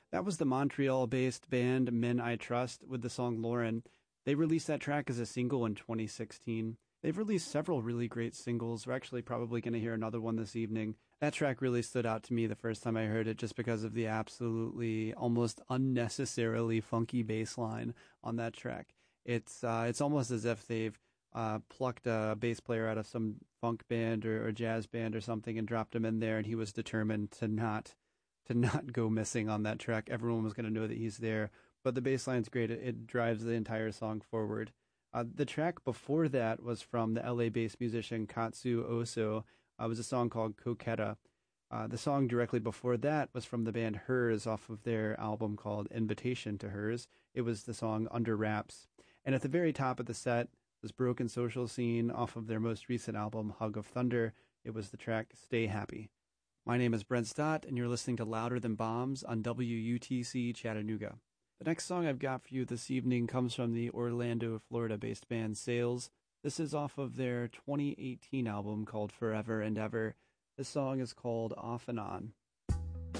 That was the Montreal-based band Men I Trust with the song Lauren. They released that track as a single in 2016. They've released several really great singles. We're actually probably going to hear another one this evening. That track really stood out to me the first time I heard it just because of the absolutely almost unnecessarily funky bass line on that track. It's almost as if they've plucked a bass player out of some funk band or jazz band or something and dropped him in there, and he was determined to not go missing on that track. Everyone was going to know that he's there. But the bass line's great. It drives the entire song forward. The track before that was from the LA-based musician Katsu Oso. It was a song called Coquetta. The song directly before that was from the band Hers off of their album called Invitation to Hers. It was the song Under Wraps. And at the very top of the set was Broken Social Scene off of their most recent album Hug of Thunder. It was the track Stay Happy. My name is Brent Stott, and you're listening to Louder Than Bombs on WUTC Chattanooga. The next song I've got for you this evening comes from the Orlando, Florida-based band Sales. This is off of their 2018 album called Forever and Ever. This song is called Off and On.